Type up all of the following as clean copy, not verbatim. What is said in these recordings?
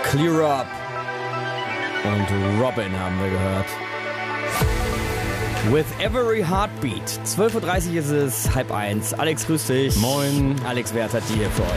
Clear Up und Robin haben wir gehört. With Every Heartbeat. 12.30 Uhr ist es, 12:30. Alex, grüß dich. Moin. Alex Wert hat die hier für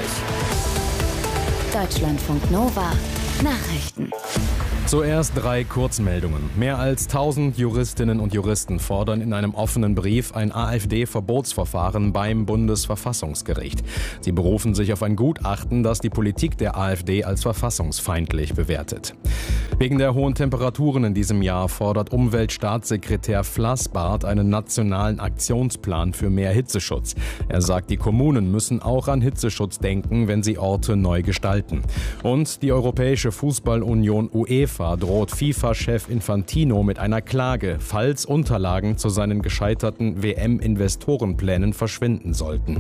euch. Deutschlandfunk Nova. Nachrichten. Zuerst 3 Kurzmeldungen. Mehr als 1000 Juristinnen und Juristen fordern in einem offenen Brief ein AfD-Verbotsverfahren beim Bundesverfassungsgericht. Sie berufen sich auf ein Gutachten, das die Politik der AfD als verfassungsfeindlich bewertet. Wegen der hohen Temperaturen in diesem Jahr fordert Umweltstaatssekretär Flassbart einen nationalen Aktionsplan für mehr Hitzeschutz. Er sagt, die Kommunen müssen auch an Hitzeschutz denken, wenn sie Orte neu gestalten. Und die Europäische Fußballunion UEFA droht FIFA-Chef Infantino mit einer Klage, falls Unterlagen zu seinen gescheiterten WM-Investorenplänen verschwinden sollten.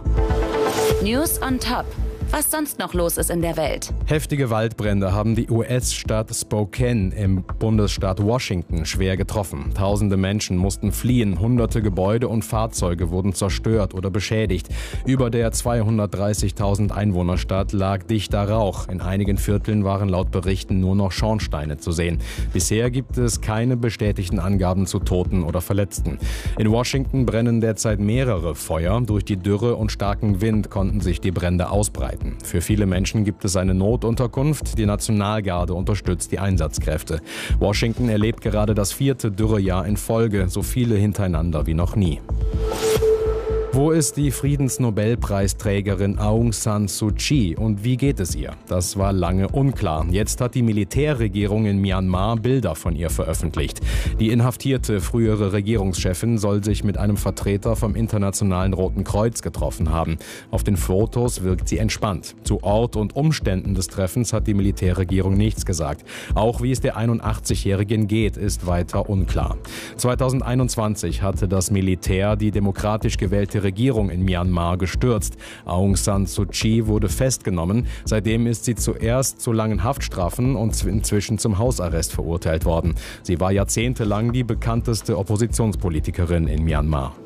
News on Top. Was sonst noch los ist in der Welt. Heftige Waldbrände haben die US-Stadt Spokane im Bundesstaat Washington schwer getroffen. Tausende Menschen mussten fliehen, hunderte Gebäude und Fahrzeuge wurden zerstört oder beschädigt. Über der 230.000 Einwohnerstadt lag dichter Rauch. In einigen Vierteln waren laut Berichten nur noch Schornsteine zu sehen. Bisher gibt es keine bestätigten Angaben zu Toten oder Verletzten. In Washington brennen derzeit mehrere Feuer. Durch die Dürre und starken Wind konnten sich die Brände ausbreiten. Für viele Menschen gibt es eine Notunterkunft. Die Nationalgarde unterstützt die Einsatzkräfte. Washington erlebt gerade das 4. Dürrejahr in Folge, so viele hintereinander wie noch nie. Wo ist die Friedensnobelpreisträgerin Aung San Suu Kyi und wie geht es ihr? Das war lange unklar. Jetzt hat die Militärregierung in Myanmar Bilder von ihr veröffentlicht. Die inhaftierte frühere Regierungschefin soll sich mit einem Vertreter vom Internationalen Roten Kreuz getroffen haben. Auf den Fotos wirkt sie entspannt. Zu Ort und Umständen des Treffens hat die Militärregierung nichts gesagt. Auch wie es der 81-Jährigen geht, ist weiter unklar. 2021 hatte das Militär die demokratisch gewählte Regierung in Myanmar gestürzt. Aung San Suu Kyi wurde festgenommen. Seitdem ist sie zuerst zu langen Haftstrafen und inzwischen zum Hausarrest verurteilt worden. Sie war jahrzehntelang die bekannteste Oppositionspolitikerin in Myanmar.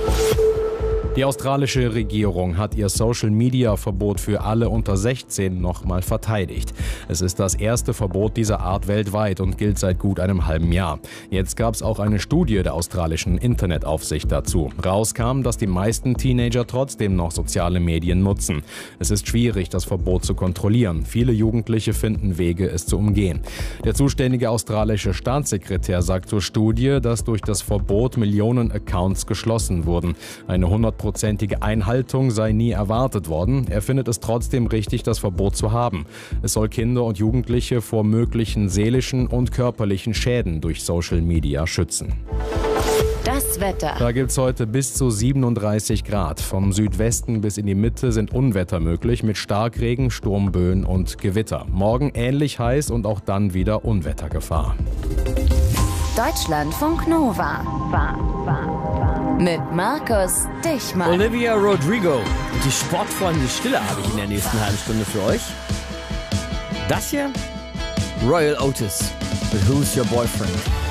Die australische Regierung hat ihr Social-Media-Verbot für alle unter 16 nochmal verteidigt. Es ist das erste Verbot dieser Art weltweit und gilt seit gut einem halben Jahr. Jetzt gab es auch eine Studie der australischen Internetaufsicht dazu. Rauskam, dass die meisten Teenager trotzdem noch soziale Medien nutzen. Es ist schwierig, das Verbot zu kontrollieren. Viele Jugendliche finden Wege, es zu umgehen. Der zuständige australische Staatssekretär sagt zur Studie, dass durch das Verbot Millionen Accounts geschlossen wurden. Eine 100% Einhaltung sei nie erwartet worden. Er findet es trotzdem richtig, das Verbot zu haben. Es soll Kinder und Jugendliche vor möglichen seelischen und körperlichen Schäden durch Social Media schützen. Das Wetter. Da gibt es heute bis zu 37 Grad. Vom Südwesten bis in die Mitte sind Unwetter möglich mit Starkregen, Sturmböen und Gewitter. Morgen ähnlich heiß und auch dann wieder Unwettergefahr. Deutschlandfunk Nova. Mit Markus Dichmann. Olivia Rodrigo. Die sportfreundliche Stille habe ich in der nächsten halben Stunde für euch. Das hier? Royal Otis mit Who's Your Boyfriend?